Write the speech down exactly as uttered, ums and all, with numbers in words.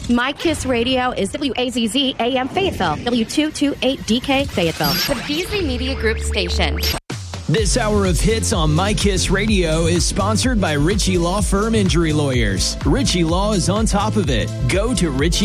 My Kiss Radio is W A Z Z A M Fayetteville, W two twenty-eight D K Fayetteville, the Beasley Media Group station. This hour of hits on My Kiss Radio is sponsored by Ritchie Law Firm Injury Lawyers. Ritchie Law is on top of it. Go to Ritchie